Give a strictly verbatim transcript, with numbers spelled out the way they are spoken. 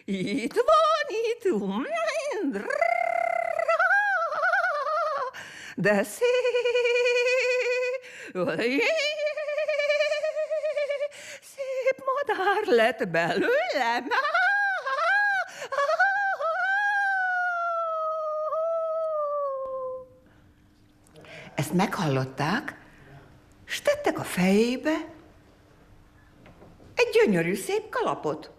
Itt van, itt van, de szép, szép madár lett belőlem. Ezt meghallották, s tettek a fejébe egy gyönyörű szép kalapot.